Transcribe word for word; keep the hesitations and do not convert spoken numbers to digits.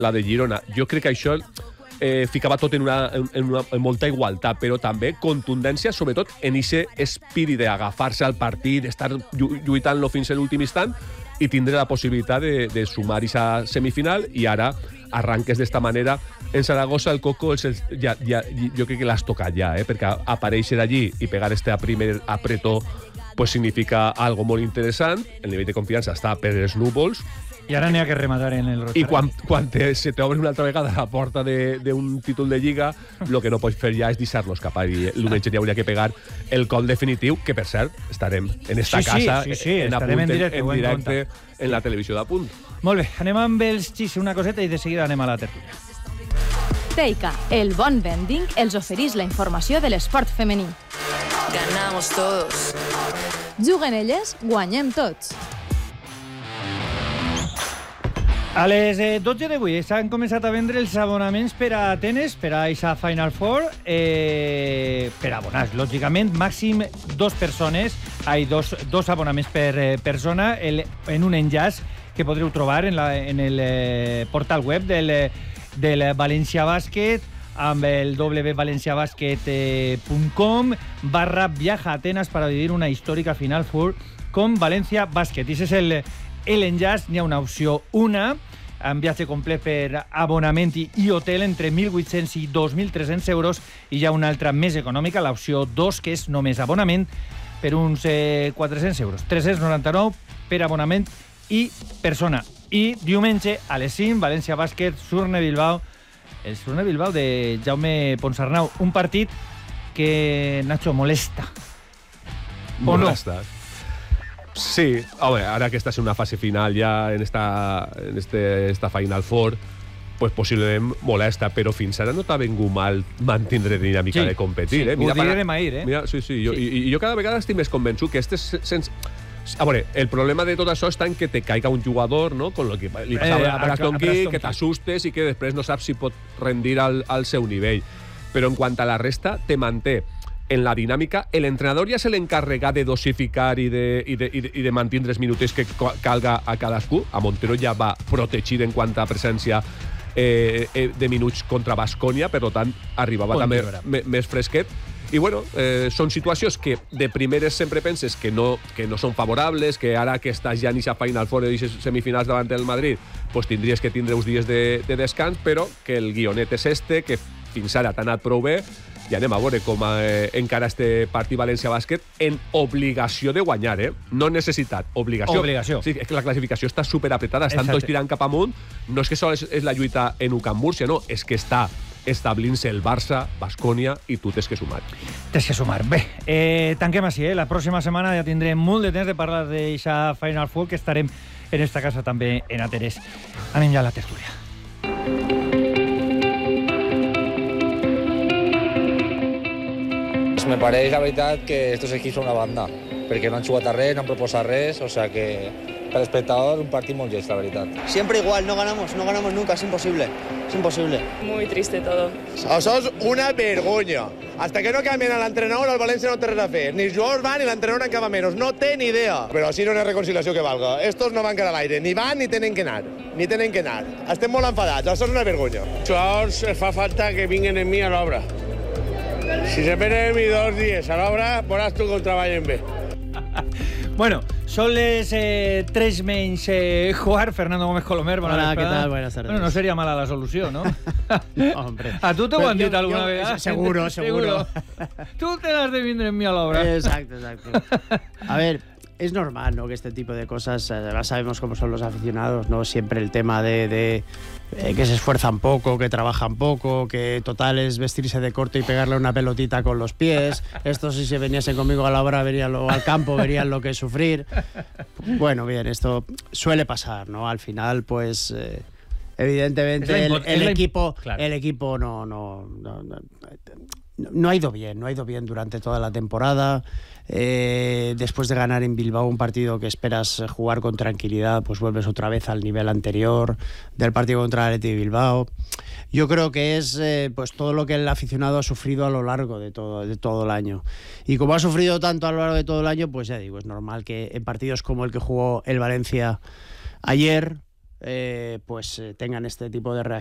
la de Girona. Jo crec que això eh, ficava tot en, una, en, una, en molta igualtat, però també contundència, sobretot en aquest espírit d'agafar-se al partit, d'estar lluitant-lo fins a l'últim instant i tindre la possibilitat de, de sumar aquesta semifinal, i ara arranques d'esta manera. En Saragossa el Coco els, ja, ja, jo crec que l'has tocat ja, eh? Perquè aparèixer allí i pegar este primer apretó pues significa algo molt interessant. El nivell de confiança està per els núvols. I ara n'hi ha que rematar en el Rosario. I quan, quan te, se t'obre una altra vegada la porta d'un títol de Lliga, el que no pots fer ja és deixar-los escapar. I l'Umenche ja hauria que pegar el col definitiu, que per cert, estarem en esta sí, sí, casa, sí, sí, en, estarem apunt, en directe, en, en directe en la televisió d'Apunt. Molt bé, anem amb els xis, una coseta, i de seguida anem a la tertúlia. Teica, el bon vending, els oferís la informació de l'esport femení. Ganamos todos. Juguen elles, guanyem tots. A les eh, dotze d'avui s'han començat a vendre els abonaments per a tenis, per a aquesta Final Four, eh, per abonar, lògicament, màxim dos persones, ai, dos, dos abonaments per eh, persona, el, en un enllaç que podreu trobar en, la, en el eh, portal web del, del València Bàsquet, amb el w w w punt valencia basket punt com barra viaja a Atenas para vivir una histórica Final Four con Valencia Basket. I ese és el l'enllaç. N'hi ha una opció una, amb viatge complet per abonament i, i hotel entre mil vuit-cents i dos mil tres-cents euros, i hi ha una altra més econòmica, l'opció dos, que és només abonament per uns eh, quatre-cents euros. tres-cents noranta-nou per abonament i persona. I diumenge a les cinc, València Bàsquet, Surne Bilbao, el Surne Bilbao de Jaume Ponsarnau, un partit que, Nacho, molesta. O molesta. No? Sí, home, ara que estàs en una fase final ja en esta, en este, esta Final Four, pues possiblement molesta, però fins ara no t'ha vengut mal mantindre dinàmica sí, de competir. Sí, eh? Mira, ho diré demà ahir, eh? Mira, sí, sí, jo, sí. I, i jo cada vegada estic més convençut que este és sense... A veure, el problema de tot això està en que te caiga un jugador, no?, con lo que li passava eh, a Braston Key, que t'assustes i que després no saps si pot rendir al, al seu nivell. Però en quant a la resta, te manté en la dinàmica. L'entrenador ja és l'encarregat de dosificar i de, i de, i de, i de mantenir els minuts que calga a cadascú. A Montero ja va protegir en quant a presència eh, de minuts contra Baskonia, per tant, arribava bon també m- més fresquet. I, bueno, eh, són situacions que de primeres sempre penses que no, que no són favorables, que ara que estàs ja en aquesta Final Four i semifinals davant del Madrid, pues tindries que tindre uns dies de, de descans, però que el guionet és este, que fins ara t'ha anat prou bé, i anem a veure com eh, encara este partit València Bàsquet en obligació de guanyar, eh? No necessitat, obligació. Obligació. Sí, és que la classificació està superapretada, estan tots tirant cap amunt. No és que sols és, és la lluita en U Camp Múrcia, no, és que està establint-se el Barça, Baskonia, i tu tens que sumar. Tens que sumar. Bé, eh, tanquem així, eh? La pròxima setmana ja tindrem molt de temps de parlar d'aquesta Final Four, que estarem en esta casa també en Atenes. Anem ja a la tertúlia. Me pareix, la veritat, que estos equips són una banda, perquè no han jugat a res, no han proposat res, o sea que per espectador un partit molt llest, la veritat. Siempre igual, no ganamos, no ganamos nunca, es imposible, es imposible. Muy triste todo. Això és una vergonya. Hasta que no cambien a l'entrenador, el València no té res a fer. Ni els jugadors van ni l'entrenador encara menys. No té ni idea. Però així no hi ha reconciliació que valga. Estos no van quedar a l'aire. Ni van ni tenen que anar. Ni tenen que anar. Estem molt enfadats. Això és una vergonya. Els jugadors es fa falta que vinguin en mi a l'obra. Si se venen mi dos dies a l'obra, veuràs tu com treballen bé. Bueno, son les eh, tres menys eh, jugar. Fernando Gómez Colomer, buenas Hola, tardes. ¿qué tal? Buenas tardes. Bueno, no sería mala la solución, ¿no? No, hombre. ¿A tú te lo han dicho alguna yo, vez? Seguro, seguro. Tú te las de venir en mí a la obra. Exacto, exacto. A ver, es normal, ¿no?, que este tipo de cosas, además sabemos cómo son los aficionados, ¿no? Siempre el tema de, de eh, que se esfuerzan poco, que trabajan poco, que total es vestirse de corto y pegarle una pelotita con los pies. Estos, si se veniesen conmigo a la obra, verían lo, al campo, verían lo que es sufrir. Bueno, bien, esto suele pasar, ¿no? Al final, pues... Eh, evidentemente el, el equipo claro. el equipo no no, no no no ha ido bien no ha ido bien durante toda la temporada. Eh, después de ganar en Bilbao un partido que esperas jugar con tranquilidad, pues vuelves otra vez al nivel anterior del partido contra el Athletic Bilbao. Yo creo que es eh, pues todo lo que el aficionado ha sufrido a lo largo de todo, de todo el año. Y como ha sufrido tanto a lo largo de todo el año, pues ya digo, es normal que en partidos como el que jugó el Valencia ayer, eh, pues eh, tengan este tipo de reacciones.